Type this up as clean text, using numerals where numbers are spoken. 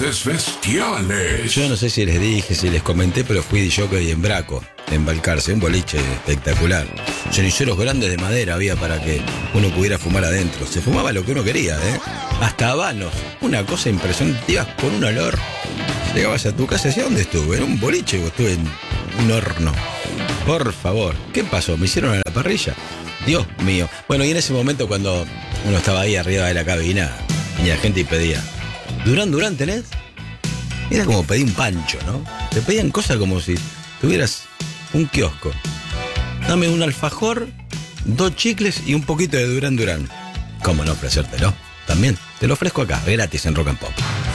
Grandes Bestiales. Yo no sé si les dije, si les comenté, pero fui DJ en Braco, en Balcarce, un boliche espectacular. Ceniceros grandes de madera había para que uno pudiera fumar adentro. Se fumaba lo que uno quería, hasta habanos. Una cosa impresionante, ibas con un olor. Llegabas a tu casa y decías, ¿dónde estuve? ¿En un boliche o estuve en un horno? Por favor, ¿qué pasó? ¿Me hicieron a la parrilla? Dios mío. Bueno, y en ese momento cuando uno estaba ahí arriba de la cabina y la gente pedía, Durán, ¿tenés? Era como pedir un pancho, ¿no? Te pedían cosas como si tuvieras un kiosco. Dame un alfajor, 2 chicles y un poquito de Durán. ¿Cómo no ofrecértelo? También te lo ofrezco acá, gratis en Rock and Pop.